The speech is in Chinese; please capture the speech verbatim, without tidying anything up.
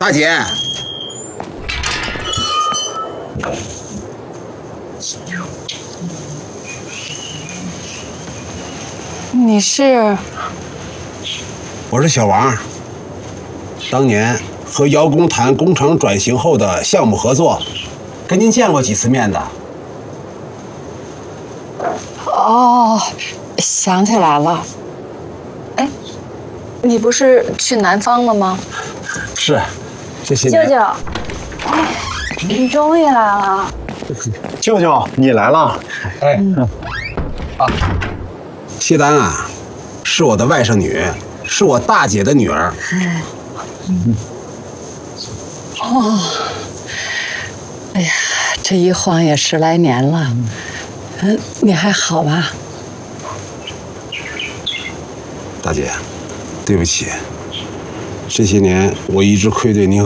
大姐， 你是？ 我是小王。当年和姚工谈工程转型后的项目合作，跟您见过几次面的。 哦，想起来了。哎，你不是去南方了吗？ 是，这些年。 舅舅，哎，你终于来了。 舅舅，你来了。 哎，嗯、啊，谢丹啊，是我的外甥女，是我大姐的女儿。 嗯。哦，哎呀，这一晃也十来年了。嗯，你还好吧？ 大姐，对不起，这些年我一直愧对您。